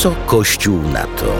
Co Kościół na to?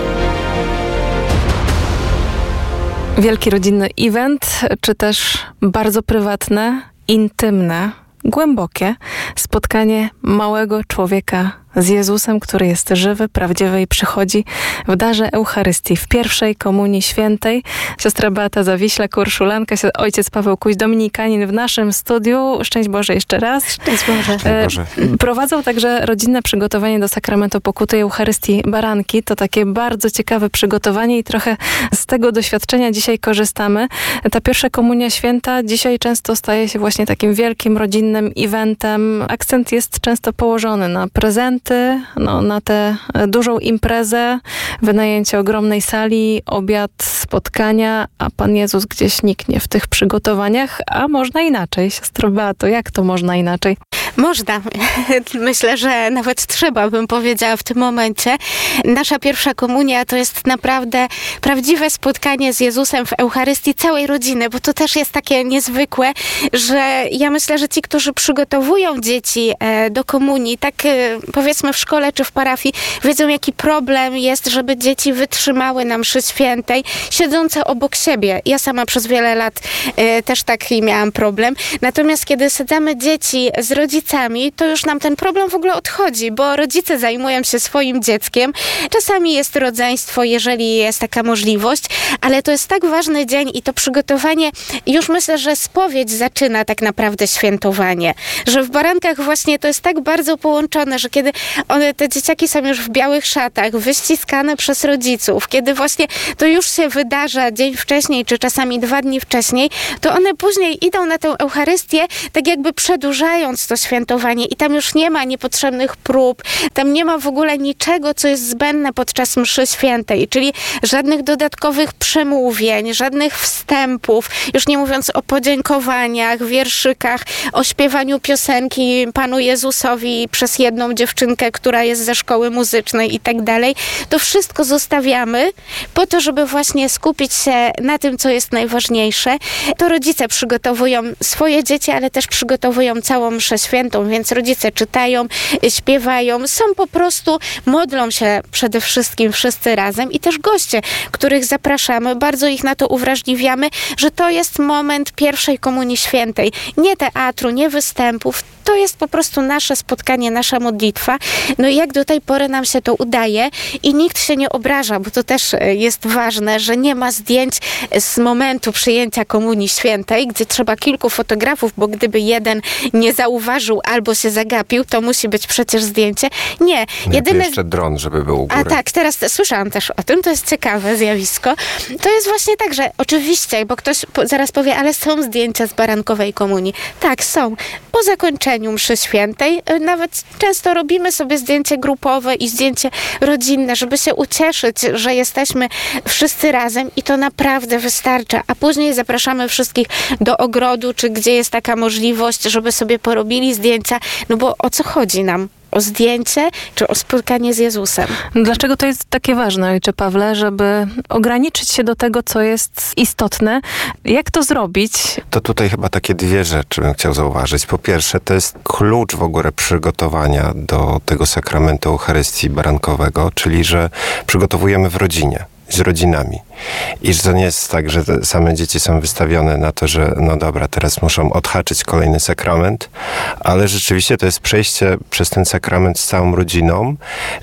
Wielki rodzinny event, czy też bardzo prywatne, intymne, głębokie spotkanie małego człowieka z Jezusem, który jest żywy, prawdziwy i przychodzi w darze Eucharystii, w pierwszej Komunii Świętej. Siostra Beata Zawiśla, Korszulanka, ojciec Paweł Kuś, dominikanin w naszym studiu. Szczęść Boże jeszcze raz. Szczęść Boże. Prowadzą także rodzinne przygotowanie do sakramentu pokuty i Eucharystii Baranki. To takie bardzo ciekawe przygotowanie i trochę z tego doświadczenia dzisiaj korzystamy. Ta pierwsza Komunia Święta dzisiaj często staje się właśnie takim wielkim rodzinnym eventem. Akcent jest często położony na prezenty, na tę dużą imprezę, wynajęcie ogromnej sali, obiad, spotkania, a Pan Jezus gdzieś niknie w tych przygotowaniach, a można inaczej. Siostro Beato, jak to można inaczej? Można. Myślę, że nawet trzeba, bym powiedziała w tym momencie. Nasza pierwsza komunia to jest naprawdę prawdziwe spotkanie z Jezusem w Eucharystii całej rodziny, bo to też jest takie niezwykłe, że ja myślę, że ci, którzy przygotowują dzieci do komunii, tak powiedzmy w szkole czy w parafii, wiedzą, jaki problem jest, żeby dzieci wytrzymały na mszy świętej, siedzące obok siebie. Ja sama przez wiele lat też taki miałam problem. Natomiast kiedy sadzamy dzieci z rodzicami, to już nam ten problem w ogóle odchodzi, bo rodzice zajmują się swoim dzieckiem. Czasami jest rodzeństwo, jeżeli jest taka możliwość, ale to jest tak ważny dzień i to przygotowanie, już myślę, że spowiedź zaczyna tak naprawdę świętowanie. Że w barankach właśnie to jest tak bardzo połączone, że kiedy te dzieciaki są już w białych szatach, wyściskane przez rodziców, kiedy właśnie to już się wydarza dzień wcześniej, czy czasami 2 dni wcześniej, to one później idą na tę Eucharystię, tak jakby przedłużając to świętowanie i tam już nie ma niepotrzebnych prób, tam nie ma w ogóle niczego, co jest zbędne podczas mszy świętej, czyli żadnych dodatkowych przemówień, żadnych wstępów, już nie mówiąc o podziękowaniach, wierszykach, o śpiewaniu piosenki Panu Jezusowi przez jedną dziewczynkę, która jest ze szkoły muzycznej i tak dalej. To wszystko zostawiamy po to, żeby właśnie skupić się na tym, co jest najważniejsze. To rodzice przygotowują swoje dzieci, ale też przygotowują całą mszę świętą, więc rodzice czytają, śpiewają, są po prostu, modlą się przede wszystkim wszyscy razem i też goście, których zapraszamy, bardzo ich na to uwrażliwiamy, że to jest moment pierwszej Komunii Świętej. Nie teatru, nie występów, to jest po prostu nasze spotkanie, nasza modlitwa. No i jak do tej pory nam się to udaje i nikt się nie obraża, bo to też jest ważne, że nie ma zdjęć z momentu przyjęcia Komunii Świętej, gdzie trzeba kilku fotografów, bo gdyby jeden nie zauważył albo się zagapił, to musi być przecież zdjęcie. Nie. Jedyne... jeszcze dron, żeby był u góry. A tak, teraz słyszałam też o tym, to jest ciekawe zjawisko. To jest właśnie tak, że oczywiście, bo ktoś zaraz powie, ale są zdjęcia z barankowej komunii. Tak, są. Po zakończeniu mszy świętej nawet często robimy sobie zdjęcie grupowe i zdjęcie rodzinne, żeby się ucieszyć, że jesteśmy wszyscy razem i to naprawdę wystarcza. A później zapraszamy wszystkich do ogrodu, czy gdzie jest taka możliwość, żeby sobie porobili zdjęcia, no bo o co chodzi nam? O zdjęcie, czy o spotkanie z Jezusem. Dlaczego to jest takie ważne, ojcze Pawle, żeby ograniczyć się do tego, co jest istotne? Jak to zrobić? To tutaj chyba takie 2 rzeczy bym chciał zauważyć. Po pierwsze, to jest klucz w ogóle przygotowania do tego sakramentu Eucharystii Barankowego, czyli że przygotowujemy w rodzinie, z rodzinami. I że to nie jest tak, że same dzieci są wystawione na to, że no dobra, teraz muszą odhaczyć kolejny sakrament, ale rzeczywiście to jest przejście przez ten sakrament z całą rodziną,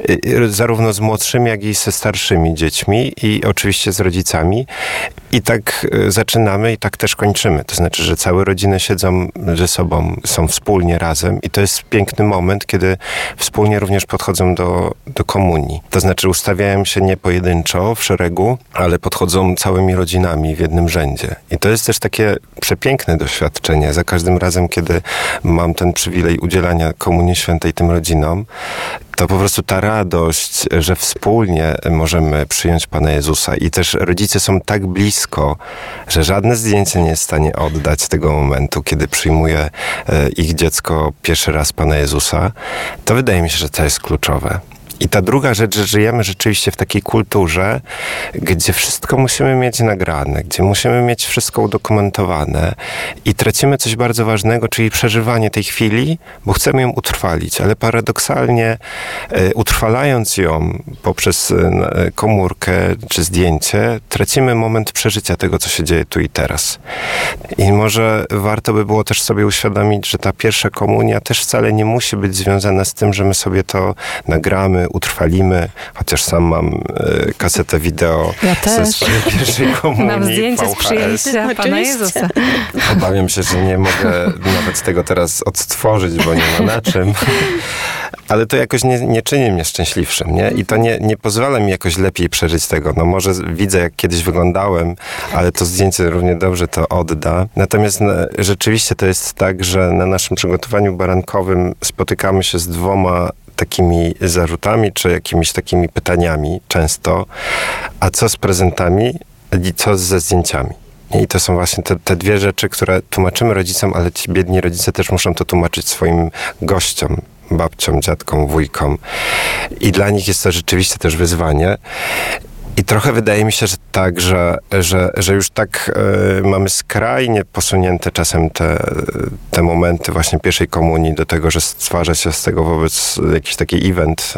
zarówno z młodszymi, jak i ze starszymi dziećmi i oczywiście z rodzicami. I tak zaczynamy i tak też kończymy. To znaczy, że całe rodziny siedzą ze sobą, są wspólnie razem i to jest piękny moment, kiedy wspólnie również podchodzą do komunii. To znaczy ustawiają się nie pojedynczo w szeregu, ale podchodzą całymi rodzinami w jednym rzędzie. I to jest też takie przepiękne doświadczenie. Za każdym razem, kiedy mam ten przywilej udzielania Komunii Świętej tym rodzinom, to po prostu ta radość, że wspólnie możemy przyjąć Pana Jezusa i też rodzice są tak blisko, że żadne zdjęcie nie jest w stanie oddać tego momentu, kiedy przyjmuje ich dziecko pierwszy raz Pana Jezusa, to wydaje mi się, że to jest kluczowe. I ta druga rzecz, że żyjemy rzeczywiście w takiej kulturze, gdzie wszystko musimy mieć nagrane, gdzie musimy mieć wszystko udokumentowane i tracimy coś bardzo ważnego, czyli przeżywanie tej chwili, bo chcemy ją utrwalić, ale paradoksalnie utrwalając ją poprzez komórkę czy zdjęcie, tracimy moment przeżycia tego, co się dzieje tu i teraz. I może warto by było też sobie uświadomić, że ta pierwsza komunia też wcale nie musi być związana z tym, że my sobie to nagramy, utrwalimy, chociaż sam mam kasetę wideo ze swojej pierwszej komunii. Mam zdjęcie z przyjęcia Pana Jezusa. Obawiam się, że nie mogę nawet tego teraz odtworzyć, bo nie ma na czym. Ale to jakoś nie czyni mnie szczęśliwszym, nie? I to nie pozwala mi jakoś lepiej przeżyć tego. No może widzę, jak kiedyś wyglądałem, ale to zdjęcie równie dobrze to odda. Natomiast rzeczywiście to jest tak, że na naszym przygotowaniu barankowym spotykamy się z dwoma takimi zarzutami, czy jakimiś takimi pytaniami często. A co z prezentami i co ze zdjęciami? I to są właśnie te dwie rzeczy, które tłumaczymy rodzicom, ale ci biedni rodzice też muszą to tłumaczyć swoim gościom, babciom, dziadkom, wujkom. I dla nich jest to rzeczywiście też wyzwanie. I trochę wydaje mi się, że tak, że już tak mamy skrajnie posunięte czasem te momenty właśnie pierwszej komunii do tego, że stwarza się z tego wobec jakiś taki event,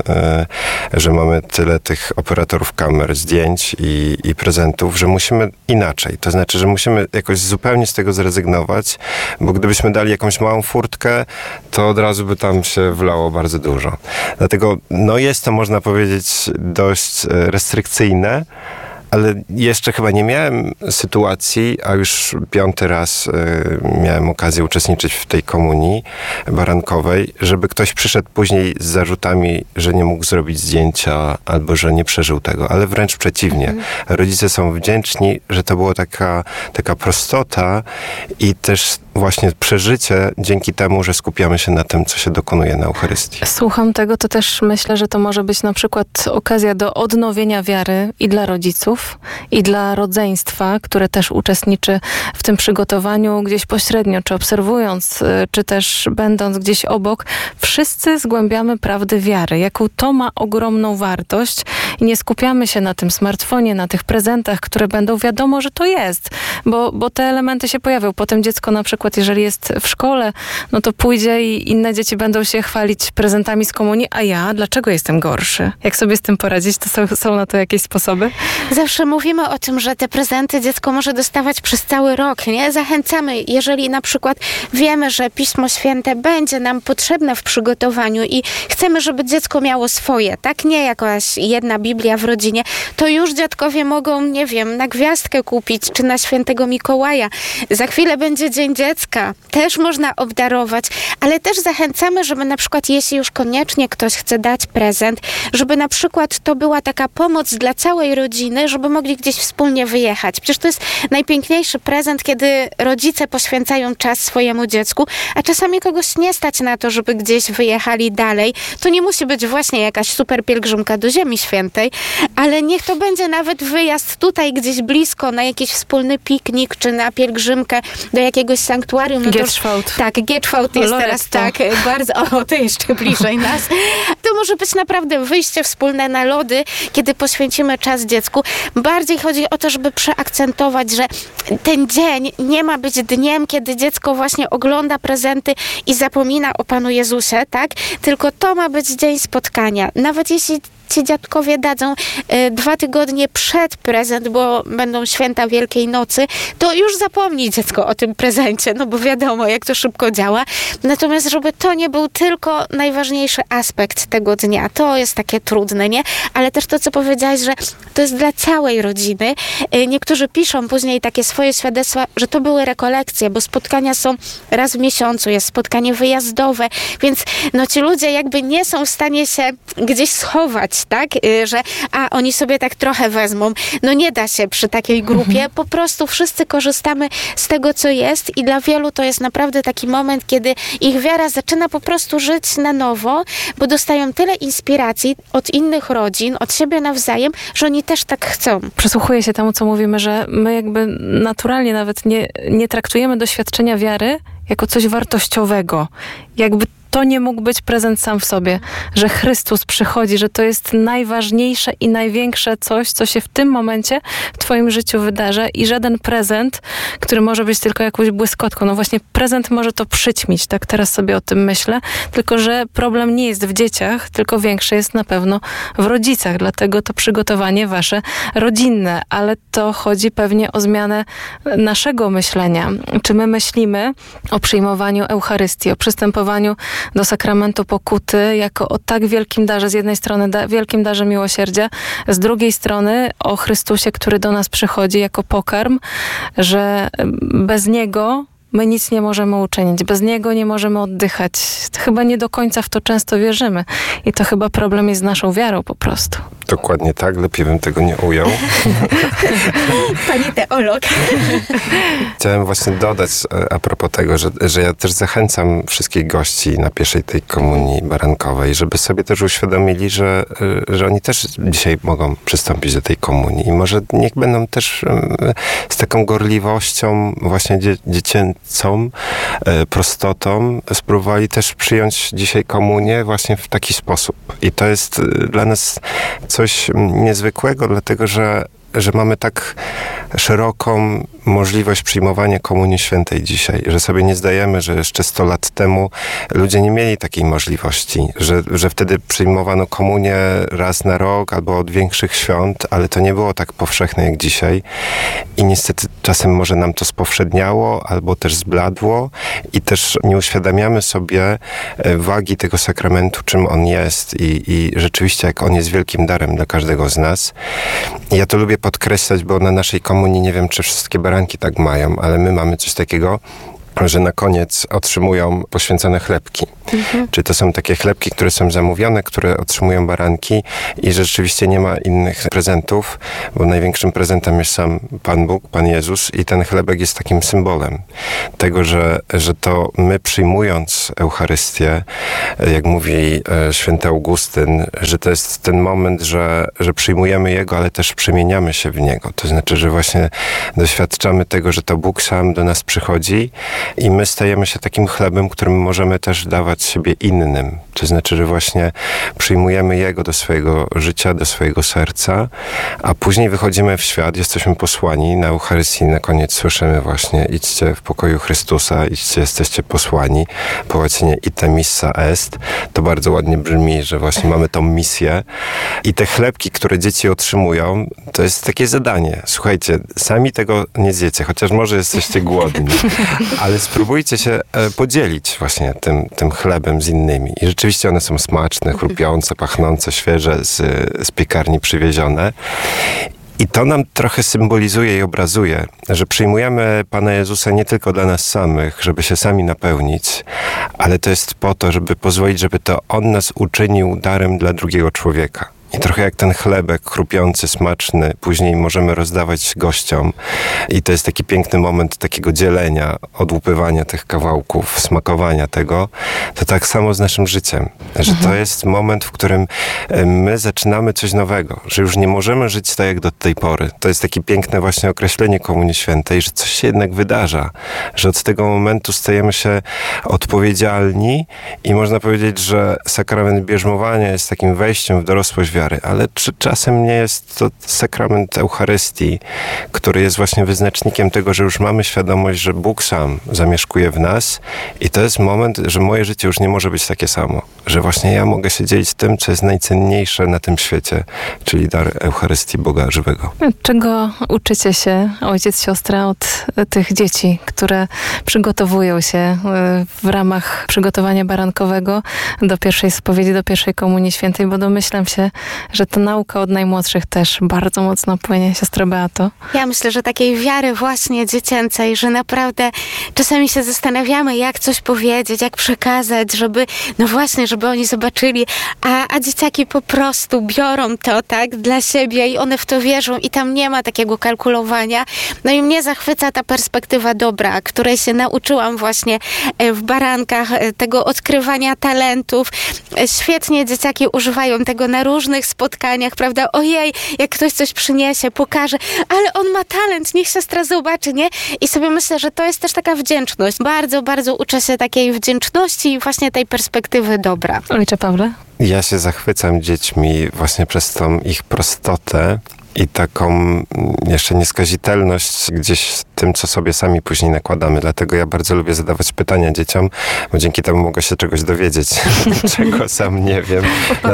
że mamy tyle tych operatorów kamer, zdjęć i prezentów, że musimy inaczej. To znaczy, że musimy jakoś zupełnie z tego zrezygnować, bo gdybyśmy dali jakąś małą furtkę, to od razu by tam się wlało bardzo dużo. Dlatego jest to, można powiedzieć, dość restrykcyjne, ale jeszcze chyba nie miałem sytuacji, a już 5. raz miałem okazję uczestniczyć w tej komunii barankowej, żeby ktoś przyszedł później z zarzutami, że nie mógł zrobić zdjęcia albo że nie przeżył tego, ale wręcz przeciwnie. Rodzice są wdzięczni, że to była taka prostota i też właśnie przeżycie dzięki temu, że skupiamy się na tym, co się dokonuje na Eucharystii. Słucham tego, to też myślę, że to może być na przykład okazja do odnowienia wiary i dla rodziców, i dla rodzeństwa, które też uczestniczy w tym przygotowaniu gdzieś pośrednio, czy obserwując, czy też będąc gdzieś obok. Wszyscy zgłębiamy prawdy wiary, jaką to ma ogromną wartość i nie skupiamy się na tym smartfonie, na tych prezentach, które będą, wiadomo, że to jest, bo te elementy się pojawią. Potem dziecko na przykład, jeżeli jest w szkole, no to pójdzie i inne dzieci będą się chwalić prezentami z komunii, a ja dlaczego jestem gorszy? Jak sobie z tym poradzić? To są na to jakieś sposoby? Zawsze mówimy o tym, że te prezenty dziecko może dostawać przez cały rok, nie? Zachęcamy, jeżeli na przykład wiemy, że Pismo Święte będzie nam potrzebne w przygotowaniu i chcemy, żeby dziecko miało swoje, tak? Nie jakaś jedna Biblia w rodzinie, to już dziadkowie mogą, nie wiem, na gwiazdkę kupić, czy na Świętego Mikołaja. Za chwilę będzie Dzień Dziecka. Też można obdarować, ale też zachęcamy, żeby na przykład, jeśli już koniecznie ktoś chce dać prezent, żeby na przykład to była taka pomoc dla całej rodziny, żeby mogli gdzieś wspólnie wyjechać. Przecież to jest najpiękniejszy prezent, kiedy rodzice poświęcają czas swojemu dziecku, a czasami kogoś nie stać na to, żeby gdzieś wyjechali dalej. To nie musi być właśnie jakaś super pielgrzymka do Ziemi Świętej, ale niech to będzie nawet wyjazd tutaj gdzieś blisko, na jakiś wspólny piknik, czy na pielgrzymkę do jakiegoś sanktuarium. No Gietrzwałt. Tak, Gietrzwałt jest teraz tak bardzo, to jeszcze bliżej nas. To może być naprawdę wyjście wspólne na lody, kiedy poświęcimy czas dziecku. Bardziej chodzi o to, żeby przeakcentować, że ten dzień nie ma być dniem, kiedy dziecko właśnie ogląda prezenty i zapomina o Panu Jezusie, tak? Tylko to ma być dzień spotkania. Nawet jeśli ci dziadkowie dadzą 2 tygodnie przed prezent, bo będą święta Wielkiej Nocy, to już zapomni dziecko o tym prezencie, no bo wiadomo, jak to szybko działa. Natomiast, żeby to nie był tylko najważniejszy aspekt tego dnia. To jest takie trudne, nie? Ale też to, co powiedziałaś, że to jest dla całej rodziny. Niektórzy piszą później takie swoje świadectwa, że to były rekolekcje, bo spotkania są raz w miesiącu, jest spotkanie wyjazdowe, więc no ci ludzie jakby nie są w stanie się gdzieś schować, tak? Że oni sobie tak trochę wezmą. No nie da się przy takiej grupie. Po prostu wszyscy korzystamy z tego, co jest i dla wielu to jest naprawdę taki moment, kiedy ich wiara zaczyna po prostu żyć na nowo, bo dostają tyle inspiracji od innych rodzin, od siebie nawzajem, że oni też tak chcą. Przysłuchuję się temu, co mówimy, że my jakby naturalnie nawet nie traktujemy doświadczenia wiary jako coś wartościowego. Jakby to nie mógł być prezent sam w sobie, że Chrystus przychodzi, że to jest najważniejsze i największe coś, co się w tym momencie w twoim życiu wydarza i żaden prezent, który może być tylko jakąś błyskotką, no właśnie prezent może to przyćmić, tak teraz sobie o tym myślę, tylko że problem nie jest w dzieciach, tylko większy jest na pewno w rodzicach, dlatego to przygotowanie wasze rodzinne, ale to chodzi pewnie o zmianę naszego myślenia. Czy my myślimy o przyjmowaniu Eucharystii, o przystępowaniu do sakramentu pokuty jako o tak wielkim darze, z jednej strony wielkim darze miłosierdzia, z drugiej strony o Chrystusie, który do nas przychodzi jako pokarm, że bez Niego my nic nie możemy uczynić. Bez Niego nie możemy oddychać. Chyba nie do końca w to często wierzymy. I to chyba problem jest z naszą wiarą po prostu. Dokładnie tak. Lepiej bym tego nie ujął. Pani teolog. Chciałem właśnie dodać a propos tego, że ja też zachęcam wszystkich gości na pierwszej tej komunii barankowej, żeby sobie też uświadomili, że oni też dzisiaj mogą przystąpić do tej komunii. I może niech będą też z taką gorliwością właśnie dziecięcą, prostotą spróbowali też przyjąć dzisiaj komunię właśnie w taki sposób. I to jest dla nas coś niezwykłego, dlatego że mamy tak szeroką możliwość przyjmowania Komunii Świętej dzisiaj, że sobie nie zdajemy, że jeszcze 100 lat temu ludzie nie mieli takiej możliwości, że wtedy przyjmowano komunię raz na rok albo od większych świąt, ale to nie było tak powszechne jak dzisiaj i niestety czasem może nam to spowszedniało albo też zbladło i też nie uświadamiamy sobie wagi tego sakramentu, czym on jest i rzeczywiście jak on jest wielkim darem dla każdego z nas. I ja to lubię podkreślać, bo na naszej komunii nie wiem, czy wszystkie baranki tak mają, ale my mamy coś takiego, że na koniec otrzymują poświęcone chlebki. Czy to są takie chlebki, które są zamówione, które otrzymują baranki i rzeczywiście nie ma innych prezentów, bo największym prezentem jest sam Pan Bóg, Pan Jezus i ten chlebek jest takim symbolem tego, że to my przyjmując Eucharystię, jak mówi święty Augustyn, że to jest ten moment, że przyjmujemy Jego, ale też przemieniamy się w Niego. To znaczy, że właśnie doświadczamy tego, że to Bóg sam do nas przychodzi i my stajemy się takim chlebem, którym możemy też dawać siebie innym. To znaczy, że właśnie przyjmujemy Jego do swojego życia, do swojego serca, a później wychodzimy w świat, jesteśmy posłani na Eucharystii. Na koniec słyszymy właśnie idźcie w pokoju Chrystusa, idźcie, jesteście posłani. Po łacinie ite missa est. To bardzo ładnie brzmi, że właśnie mamy tą misję. I te chlebki, które dzieci otrzymują, to jest takie zadanie. Słuchajcie, sami tego nie zjecie, chociaż może jesteście głodni, ale spróbujcie się podzielić właśnie tym chlebem z innymi. I rzeczywiście one są smaczne, chrupiące, pachnące, świeże, z piekarni przywiezione. I to nam trochę symbolizuje i obrazuje, że przyjmujemy Pana Jezusa nie tylko dla nas samych, żeby się sami napełnić, ale to jest po to, żeby pozwolić, żeby to On nas uczynił darem dla drugiego człowieka. I trochę jak ten chlebek chrupiący, smaczny, później możemy rozdawać gościom. I to jest taki piękny moment takiego dzielenia, odłupywania tych kawałków, smakowania tego. To tak samo z naszym życiem. Że to jest moment, w którym my zaczynamy coś nowego. Że już nie możemy żyć tak jak do tej pory. To jest takie piękne właśnie określenie Komunii Świętej, że coś się jednak wydarza. Że od tego momentu stajemy się odpowiedzialni i można powiedzieć, że sakrament bierzmowania jest takim wejściem w dorosłość wiary. Ale czy czasem nie jest to sakrament Eucharystii, który jest właśnie wyznacznikiem tego, że już mamy świadomość, że Bóg sam zamieszkuje w nas i to jest moment, że moje życie już nie może być takie samo. Że właśnie ja mogę się dzielić tym, co jest najcenniejsze na tym świecie, czyli dar Eucharystii Boga żywego. Czego uczycie się, ojciec, siostra, od tych dzieci, które przygotowują się w ramach przygotowania barankowego do pierwszej spowiedzi, do pierwszej Komunii Świętej, bo domyślam się, że ta nauka od najmłodszych też bardzo mocno płynie. Siostra Beato? Ja myślę, że takiej wiary właśnie dziecięcej, że naprawdę czasami się zastanawiamy, jak coś powiedzieć, jak przekazać, żeby, no właśnie, żeby oni zobaczyli, a dzieciaki po prostu biorą to, tak, dla siebie i one w to wierzą i tam nie ma takiego kalkulowania. No i mnie zachwyca ta perspektywa dobra, której się nauczyłam właśnie w barankach, tego odkrywania talentów. Świetnie dzieciaki używają tego na różnych różnych spotkaniach, prawda? Ojej, jak ktoś coś przyniesie, pokaże, ale on ma talent, niech siostra zobaczy, nie? I sobie myślę, że to jest też taka wdzięczność. Bardzo, bardzo uczę się takiej wdzięczności i właśnie tej perspektywy dobra. Ojcze Pawle? Ja się zachwycam dziećmi właśnie przez tą ich prostotę i taką jeszcze nieskazitelność gdzieś w tym, co sobie sami później nakładamy. Dlatego ja bardzo lubię zadawać pytania dzieciom, bo dzięki temu mogę się czegoś dowiedzieć, czego sam nie wiem,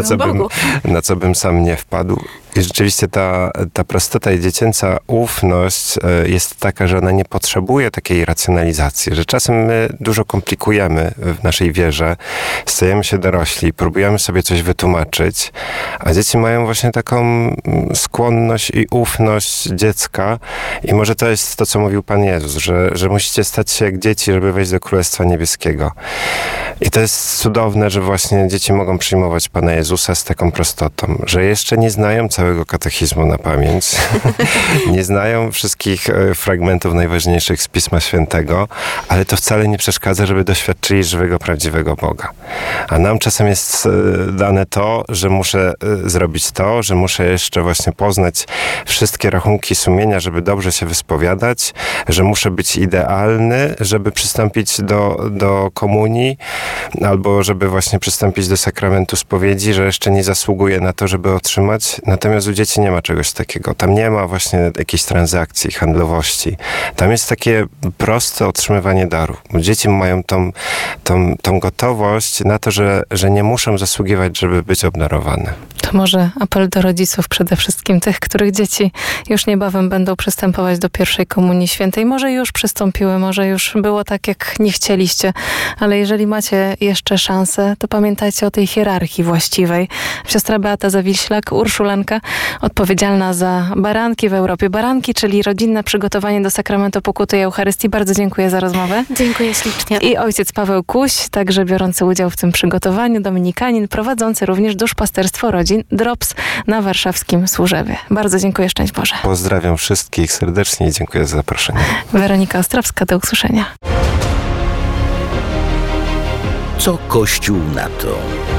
na co bym sam nie wpadł. I rzeczywiście ta prostota i dziecięca ufność jest taka, że ona nie potrzebuje takiej racjonalizacji, że czasem my dużo komplikujemy w naszej wierze, stajemy się dorośli, próbujemy sobie coś wytłumaczyć, a dzieci mają właśnie taką skłonność i ufność dziecka i może to jest to, co mówił Pan Jezus, że musicie stać się jak dzieci, żeby wejść do Królestwa Niebieskiego. I to jest cudowne, że właśnie dzieci mogą przyjmować Pana Jezusa z taką prostotą, że jeszcze nie znają całego katechizmu na pamięć, nie znają wszystkich fragmentów najważniejszych z Pisma Świętego, ale to wcale nie przeszkadza, żeby doświadczyli żywego, prawdziwego Boga. A nam czasem jest dane to, że muszę zrobić to, że muszę jeszcze właśnie poznać wszystkie rachunki sumienia, żeby dobrze się wyspowiadać, że muszę być idealny, żeby przystąpić do komunii, albo żeby właśnie przystąpić do sakramentu spowiedzi, że jeszcze nie zasługuję na to, żeby otrzymać. Natomiast u dzieci nie ma czegoś takiego. Tam nie ma właśnie jakiejś transakcji, handlowości. Tam jest takie proste otrzymywanie daru. Dzieci mają tą gotowość na to, że nie muszą zasługiwać, żeby być obdarowane. To może apel do rodziców, przede wszystkim tych, których dzieci już niebawem będą przystępować do pierwszej Komunii Świętej. Może już przystąpiły, może już było tak, jak nie chcieliście, ale jeżeli macie jeszcze szansę, to pamiętajcie o tej hierarchii właściwej. Siostra Beata Zawilślak, Urszulanka, odpowiedzialna za baranki w Europie. Baranki, czyli rodzinne przygotowanie do sakramentu pokuty i Eucharystii. Bardzo dziękuję za rozmowę. Dziękuję ślicznie. I ojciec Paweł Kuś, także biorący udział w tym przygotowaniu, dominikanin, prowadzący również duszpasterstwo rodzin DROPS na warszawskim Służewie. Bardzo dziękuję, szczęść Boże. Pozdrawiam wszystkich serdecznie i dziękuję za zaproszenie. Weronika Ostrowska, do usłyszenia. Co Kościół na to?